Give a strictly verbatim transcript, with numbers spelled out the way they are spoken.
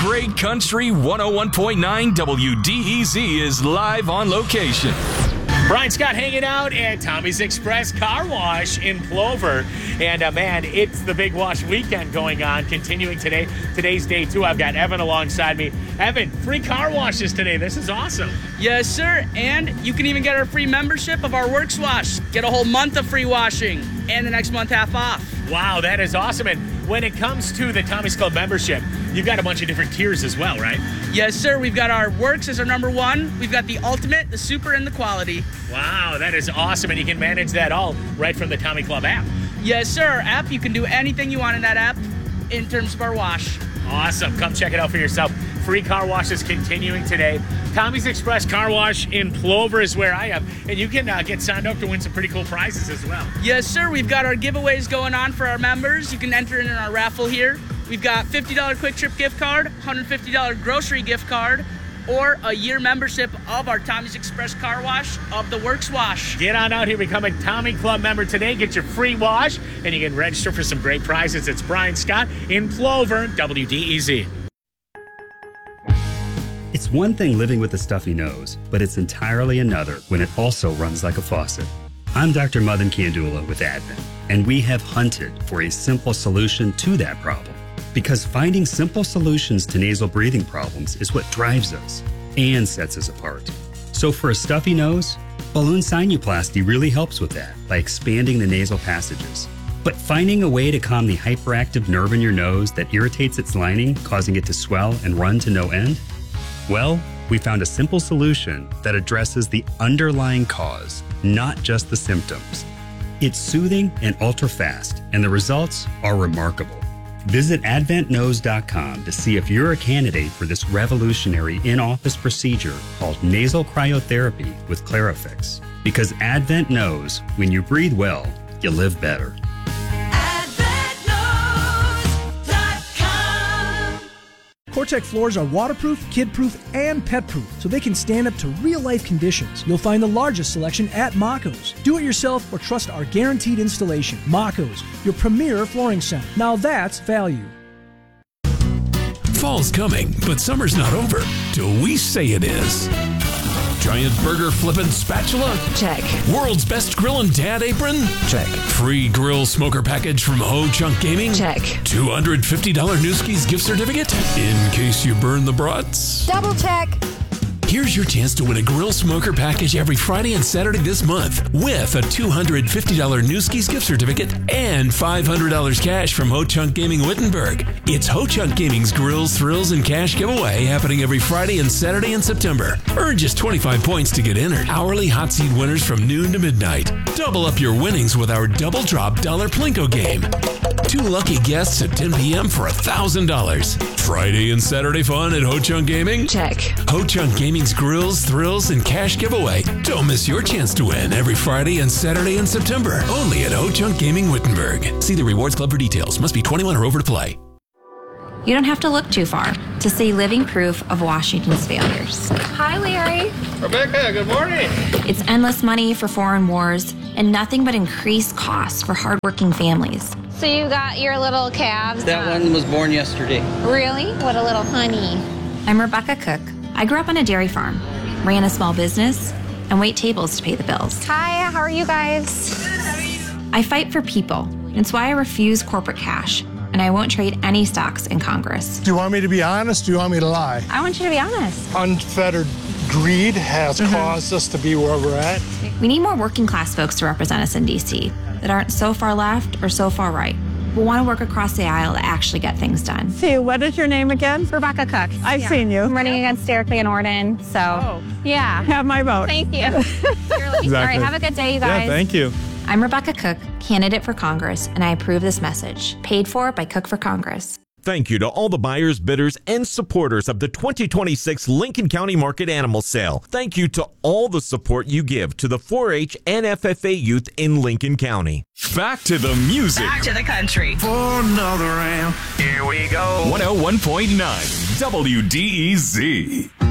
Great Country one oh one point nine W D E Z is live on location. Brian Scott hanging out at Tommy's Express Car Wash in Plover. And, uh, man, it's the Big Wash weekend going on, continuing today. Today's day two. I've got Evan alongside me. Evan, free car washes today. This is awesome. Yes, sir. And you can even get our free membership of our Works Wash. Get a whole month of free washing and the next month half off. Wow, that is awesome. And when it comes to the Tommy's Club membership, you've got a bunch of different tiers as well, right? Yes, sir. We've got our Works as our number one. We've got the Ultimate, the Super, and the Quality. Wow, that is awesome. And you can manage that all right from the Tommy Club app. Yes, sir. Our app, you can do anything you want in that app in terms of our wash. Awesome. Come check it out for yourself. Free car washes continuing today. Tommy's Express Car Wash in Plover is where I am. And you can uh, get signed up to win some pretty cool prizes as well. Yes, sir. We've got our giveaways going on for our members. You can enter in our raffle here. We've got fifty dollars Quick Trip gift card, one hundred fifty dollars grocery gift card, or a year membership of our Tommy's Express Car Wash of the Works Wash. Get on out here, become a Tommy Club member today. Get your free wash, and you can register for some great prizes. It's Brian Scott in Plover, W D E Z. It's one thing living with a stuffy nose, but it's entirely another when it also runs like a faucet. I'm Doctor Madan Kandula with Advent, and we have hunted for a simple solution to that problem. Because finding simple solutions to nasal breathing problems is what drives us and sets us apart. So for a stuffy nose, balloon sinuplasty really helps with that by expanding the nasal passages. But finding a way to calm the hyperactive nerve in your nose that irritates its lining, causing it to swell and run to no end? Well, we found a simple solution that addresses the underlying cause, not just the symptoms. It's soothing and ultra-fast, and the results are remarkable. Visit advent nose dot com to see if you're a candidate for this revolutionary in-office procedure called nasal cryotherapy with Clarifix. Because Advent knows when you breathe well, you live better. CORTEC floors are waterproof, kid-proof, and pet-proof, so they can stand up to real-life conditions. You'll find the largest selection at Maco's. Do it yourself or trust our guaranteed installation. Maco's, your premier flooring center. Now that's value. Fall's coming, but summer's not over till we say it is. Giant burger flippin' spatula? Check. World's best grillin' dad apron? Check. Free grill smoker package from Ho Chunk Gaming? Check. two hundred fifty dollars Newski's gift certificate? In case you burn the brats? Double check. Here's your chance to win a grill smoker package every Friday and Saturday this month with a two hundred fifty dollars Newski's gift certificate and five hundred dollars cash from Ho Chunk Gaming Wittenberg. It's Ho Chunk Gaming's Grills, Thrills, and Cash giveaway happening every Friday and Saturday in September. Earn just twenty-five points to get entered. Hourly hot seat winners from noon to midnight. Double up your winnings with our Double Drop Dollar Plinko game. Two lucky guests at ten p.m. for one thousand dollars. Friday and Saturday fun at Ho Chunk Gaming? Check. Ho Chunk Gaming's Grills, Thrills, and Cash giveaway. Don't miss your chance to win every Friday and Saturday in September. Only at Ho Chunk Gaming Wittenberg. See the Rewards Club for details. Must be twenty-one or over to play. You don't have to look too far to see living proof of Washington's failures. Hi, Larry. Rebecca, good morning. It's endless money for foreign wars and nothing but increased costs for hardworking families. So you got your little calves? That um, one was born yesterday. Really? What a little honey. I'm Rebecca Cook. I grew up on a dairy farm, ran a small business, and wait tables to pay the bills. Hi, how are you guys? I fight for people. It's why I refuse corporate cash, and I won't trade any stocks in Congress. Do you want me to be honest? Do you want me to lie? I want you to be honest. Unfettered greed has mm-hmm. caused us to be where we're at. We need more working class folks to represent us in D C that aren't so far left or so far right. We want to work across the aisle to actually get things done. See, what is your name again? Rebecca Cook. I've yeah. seen you. I'm running against Derek Van Orden, so oh. yeah. Have my vote. Thank you. exactly. All right, have a good day, you guys. Yeah, thank you. I'm Rebecca Cook, candidate for Congress, and I approve this message. Paid for by Cook for Congress. Thank you to all the buyers, bidders, and supporters of the twenty twenty-six Lincoln County Market Animal Sale. Thank you to all the support you give to the four H and F F A youth in Lincoln County. Back to the music. Back to the country. For another round. Here we go. one oh one point nine W D E Z.